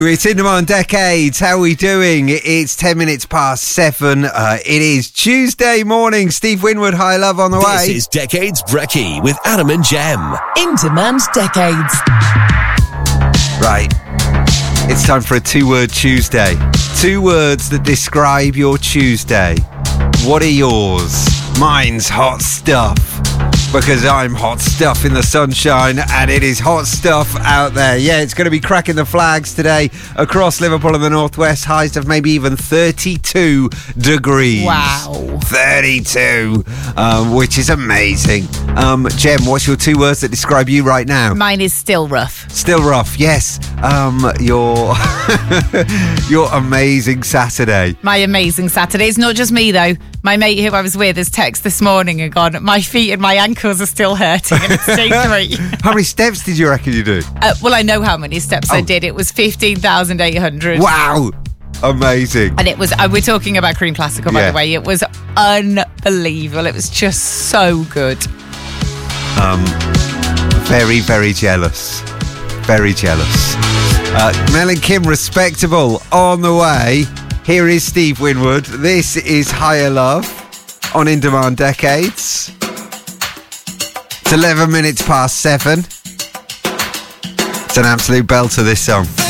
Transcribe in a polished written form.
It's In Demand Decades. How are we doing? It's 10 minutes past 7. It is Tuesday morning. Steve Winwood, High Love on the way. This is Decades Brekkie with Adam and Jem. In Demand Decades. Right. It's time for a two-word Tuesday. 2 words that describe your Tuesday. What are yours? Mine's hot stuff. Because I'm hot stuff in the sunshine and it is hot stuff out there. Yeah, it's going to be cracking the flags today across Liverpool and the northwest. Highs of maybe even 32 degrees. Wow. 32, which is amazing. Jem, what's your 2 words that describe you right now? Mine is still rough. Still rough, yes. Your amazing Saturday. My amazing Saturday. It's not just me, though. My mate who I was with has texted this morning and gone, my feet and my ankles are still hurting and it's day 3. How many steps did you reckon you do? Well, I know how many steps I did. It was 15,800. Wow. Amazing. And it was, we're talking about Cream Classical, by the way. It was unbelievable. It was just so good. Very, very jealous. Very jealous. Mel and Kim, respectable, on the way. Here is Steve Winwood. This is Higher Love on In Demand Decades. It's 11 minutes past 7. It's an absolute belter, this song.